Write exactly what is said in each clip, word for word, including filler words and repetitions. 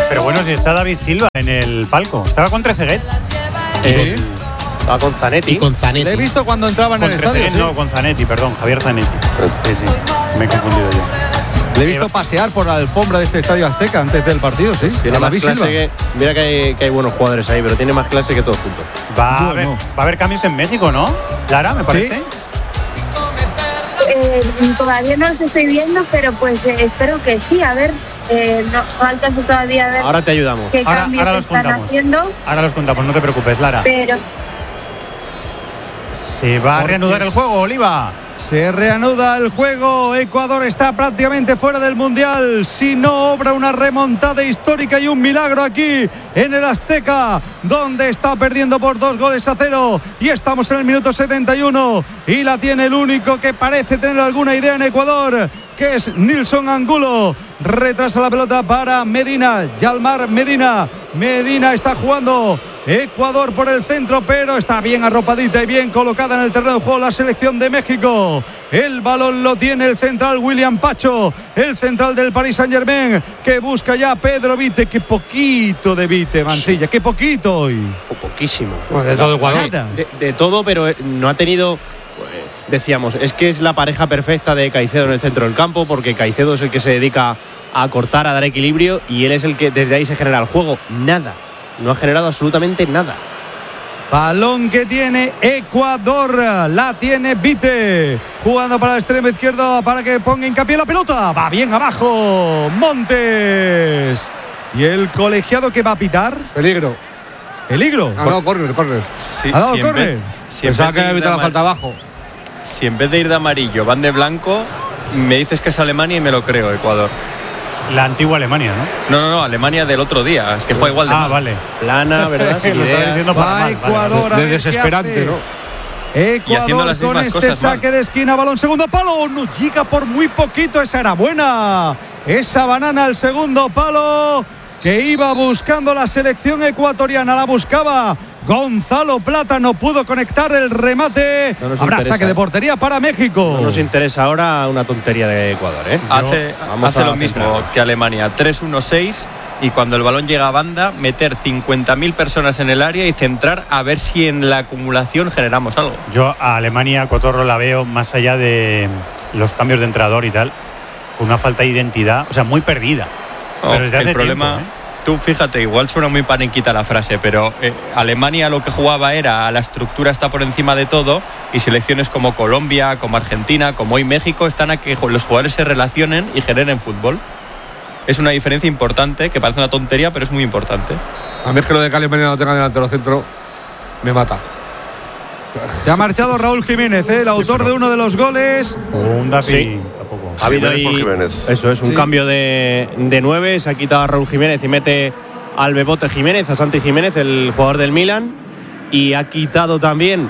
Pero bueno, si está David Silva en el palco. Estaba con Trezeguet. Sí. Estaba con Zanetti. Y con Zanetti. Le he visto cuando entraba en Con el estadio. Trezeguet, ¿Sí? no, con Zanetti, perdón, Javier Zanetti. Sí, sí, me he confundido yo. Le he visto pasear por la alfombra de este estadio Azteca antes del partido, sí. Tiene A más David clase Silva. que, mira que hay, que hay buenos jugadores ahí, pero tiene más clase que todos juntos. Va a, Bueno. haber, va a haber cambios en México, ¿no? Lara, me parece. Sí. Eh, todavía no los estoy viendo, pero pues eh, espero que sí. A ver, eh, nos falta todavía ver Ahora te ayudamos. qué Ahora- cambios ahora los están contamos. haciendo, Ahora los contamos, no te preocupes, Lara. pero ¿Se va a Porque reanudar el es- juego, Oliva? Se reanuda el juego. Ecuador está prácticamente fuera del Mundial. Si no obra una remontada histórica y un milagro aquí en el Azteca, donde está perdiendo por dos goles a cero. Y estamos en el minuto setenta y uno. Y la tiene el único que parece tener alguna idea en Ecuador, que es Nilson Angulo. Retrasa la pelota para Medina. Yalmar Medina. Medina está jugando. Ecuador por el centro, pero está bien arropadita y bien colocada en el terreno de juego la selección de México. El balón lo tiene el central William Pacho, el central del Paris Saint-Germain, que busca ya a Pedro Vite. Qué poquito de Vite, Mansilla, qué poquito hoy. O poquísimo. Bueno, de todo Ecuador. Nada. De, de todo, pero no ha tenido. Pues, decíamos, es que es la pareja perfecta de Caicedo en el centro del campo, porque Caicedo es el que se dedica a cortar, a dar equilibrio, y él es el que desde ahí se genera el juego. Nada. No ha generado absolutamente nada. Balón que tiene Ecuador, la tiene Vite, jugando para el extremo izquierdo para que ponga hincapié en la pelota. Va bien abajo, Montes. Y el colegiado que va a pitar, Peligro. peligro. Ah, no, córner, córner. Si, ¿Ha dado si en córner? vez- si en Pensaba vez que de había ir de evitado la ama- falta abajo. si en vez de ir de amarillo van de blanco, me dices que es Alemania y me lo creo, Ecuador. La antigua Alemania, ¿no? No, no, no, Alemania del otro día. Es que juega igual de Ah, mal. vale. Plana, ¿verdad? Sin Lo estaba idea. diciendo para Va mal, vale, Ecuador a De ver qué desesperante, hace. ¿no? Y haciendo Ecuador las con mismas este cosas mal. saque de esquina, balón segundo palo, no llega por muy poquito, esa era buena. Esa banana al segundo palo que iba buscando la selección ecuatoriana, la buscaba Gonzalo Plata, no pudo conectar el remate. No nos Habrá interesa. saque de portería para México. No nos interesa ahora una tontería de Ecuador, ¿eh? Hace, Vamos hace a lo mismo centrarnos. que Alemania. tres uno seis y cuando el balón llega a banda, meter cincuenta mil personas en el área y centrar a ver si en la acumulación generamos algo. Yo a Alemania, Cotorro, la veo más allá de los cambios de entrenador y tal, con una falta de identidad, o sea, muy perdida. No, Pero desde el hace problema, tiempo, ¿eh? tú fíjate, igual suena muy paniquita la frase, pero eh, Alemania lo que jugaba era la estructura está por encima de todo, y selecciones como Colombia, como Argentina, como hoy México están a que los jugadores se relacionen y generen fútbol. Es una diferencia importante, que parece una tontería, pero es muy importante. A mí es que lo de que Alemania no tenga delantero centro me mata. Se ha marchado Raúl Jiménez, ¿eh? El autor de uno de los goles. Un Dapi Sí. tampoco. Ha habido Jiménez por ahí- Jiménez. Eso es, un Sí. cambio de, de nueve. Se ha quitado a Raúl Jiménez y mete al Bebote Jiménez, a Santi Jiménez, el jugador del Milan. Y ha quitado también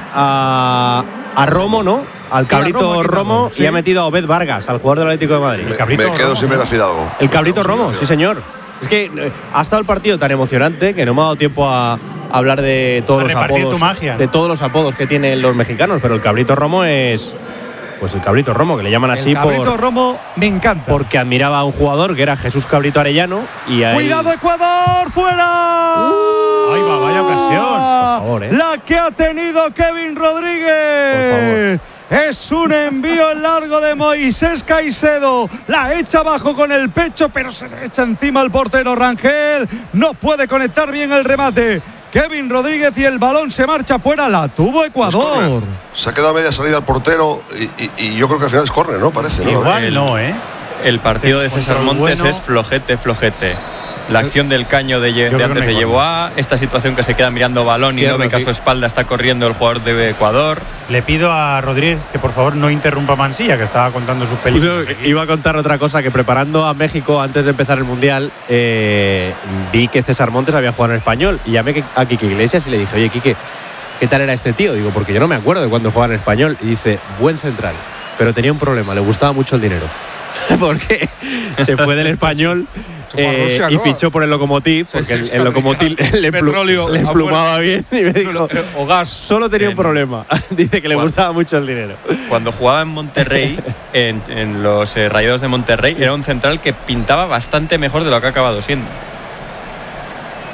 a, a Romo, ¿no? Al Sí, a cabrito Romo ha quitado, Romo, sí. y ha metido a Obed Vargas, al jugador del Atlético de Madrid. Me, cabrito me quedo Romo, sin ver ¿no? a Fidalgo. El cabrito Me quedo sin Romo, ver a sí Fidalgo. señor. Es que eh, ha estado el partido tan emocionante que no me ha dado tiempo a hablar de todos A los repartir apodos, tu magia, ¿no? de todos los apodos que tienen los mexicanos, pero el cabrito Romo es, pues el cabrito Romo, que le llaman así El cabrito por, Romo me encanta. porque admiraba a un jugador que era Jesús Cabrito Arellano y ahí- ¡Cuidado, Ecuador! ¡Fuera! Ahí va, vaya ocasión. Por favor, ¿eh? La que ha tenido Kevin Rodríguez. Es un envío en largo de Moisés Caicedo. La echa abajo con el pecho, pero se le echa encima al portero Rangel. No puede conectar bien el remate. Kevin Rodríguez y el balón se marcha fuera. La tuvo Ecuador. Se ha quedado a media salida al portero y, y- y yo creo que al final es córner, ¿no? Parece, ¿no? Igual El- no, ¿eh? El partido de César Control Montes bueno. es flojete, flojete. La acción del caño de, Ye- Yo creo de que antes no hay de gol. Yeboah, esta situación que se queda mirando balón y no Cierto, ve que a sí. su espalda está corriendo el jugador de Ecuador. Le pido a Rodríguez que por favor no interrumpa a Mansilla, que estaba contando sus películas. Yo aquí. iba a contar otra cosa, que preparando a México antes de empezar el Mundial, eh, vi que César Montes había jugado en español y llamé a Quique Iglesias y le dije, oye, Quique, ¿qué tal era este tío? Digo, porque yo no me acuerdo de cuando jugaba en español. Y dice, buen central, pero tenía un problema, le gustaba mucho el dinero. Porque se fue del español Se fue a eh, Rusia, y ¿no? fichó por el Lokomotiv, porque el, el Lokomotiv le, plu- Petróleo le a emplumaba bien y me dijo, O gas. solo tenía un En- problema. Dice que le ¿Cuál? gustaba mucho el dinero. Cuando jugaba en Monterrey, en, en los eh, Rayados de Monterrey, era un central que pintaba bastante mejor de lo que ha acabado siendo.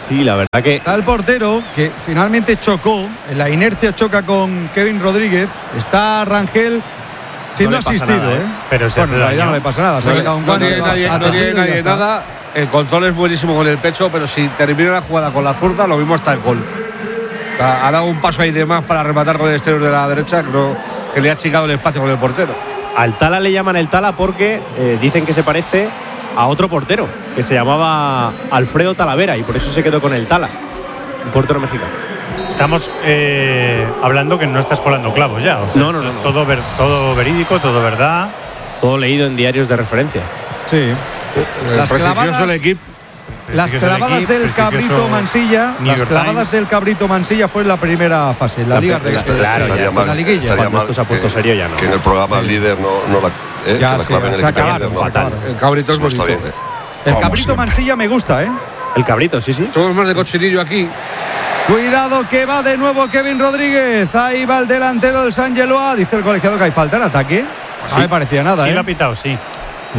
Sí, la verdad que Está el portero que finalmente chocó, en la inercia choca con Kevin Rodríguez. Está Rangel siendo No le pasa asistido, nada, ¿eh? ¿eh? Pero se bueno, en hace realidad daño. no le pasa nada. Se ha No, quitado un no guante. tiene ha nadie, no atendido tiene y ya nadie está. nada. El control es buenísimo con el pecho, pero si termina la jugada con la zurda, lo mismo hasta el gol. O sea, ha dado un paso ahí de más para rematar con el exterior de la derecha, creo que le ha achicado el espacio con el portero. al Tala le llaman el Tala porque eh, dicen que se parece a otro portero que se llamaba Alfredo Talavera y por eso se quedó con el Tala, un portero mexicano. Estamos eh, hablando que no estás colando clavos ya. O sea, No, no, no, no. Todo, ver- todo verídico, todo verdad. Todo leído en diarios de referencia. Sí. El Las prestigioso clavadas- el equipo. Las Prestigioso clavadas equipo, del Cabrito prestigioso Mansilla, New las York clavadas Times. del Cabrito Mansilla fue en la primera fase, en la, La Liga primera, Reggae. claro, estaría ya, mal, en la liguilla. estaría Cuando mal esto se ha puesto que- serio ya no. que en el programa líder no, no la, eh, Ya que la se- clave en el se equipo acabaron, líder, no. fatal. El cabrito es No está bonito. bien. El Como Cabrito siempre. Mansilla me gusta, ¿eh? El Cabrito, sí, sí. Somos más de cochinillo aquí. Cuidado que va de nuevo Kevin Rodríguez. Ahí va el delantero del San Geloa. Dice el colegiado que hay falta en ataque. No me parecía nada, Sí, ¿eh? lo ha pitado, sí.